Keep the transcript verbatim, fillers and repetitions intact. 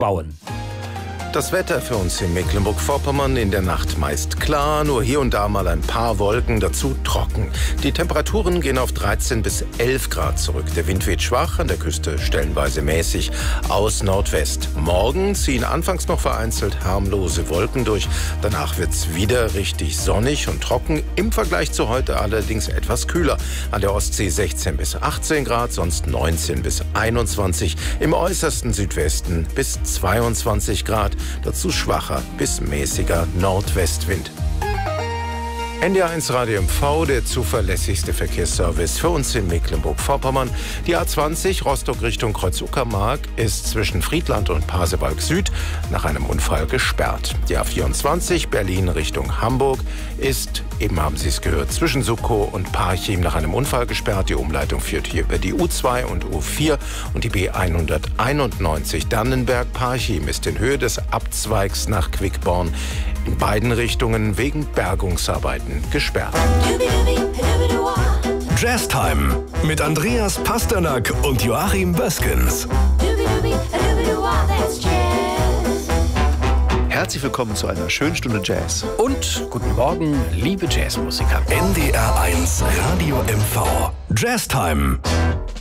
bauen. Das Wetter für uns in Mecklenburg-Vorpommern: in der Nacht meist klar, nur hier und da mal ein paar Wolken, dazu trocken. Die Temperaturen gehen auf dreizehn bis elf Grad zurück. Der Wind weht schwach, an der Küste stellenweise mäßig aus Nordwest. Morgen ziehen anfangs noch vereinzelt harmlose Wolken durch. Danach wird's wieder richtig sonnig und trocken. Im Vergleich zu heute allerdings etwas kühler. An der Ostsee sechzehn bis achtzehn Grad, sonst neunzehn bis einundzwanzig. Im äußersten Südwesten bis zweiundzwanzig Grad. Dazu schwacher bis mäßiger Nordwestwind. N D R eins Radio M V, der zuverlässigste Verkehrsservice für uns in Mecklenburg-Vorpommern. Die A zwanzig Rostock Richtung Kreuz-Uckermark ist zwischen Friedland und Pasewalk Süd nach einem Unfall gesperrt. Die A vierundzwanzig Berlin Richtung Hamburg ist, eben haben Sie es gehört, zwischen Suckow und Parchim nach einem Unfall gesperrt. Die Umleitung führt hier über die U zwei und U vier und die B hunderteinundneunzig Dannenberg-Parchim ist in Höhe des Abzweigs nach Quickborn in beiden Richtungen wegen Bergungsarbeiten gesperrt. Jazztime mit Andreas Pasternak und Joachim Böskens. Herzlich willkommen zu einer schönen Stunde Jazz. Und guten Morgen, liebe Jazzmusiker. N D R eins Radio M V. Jazztime.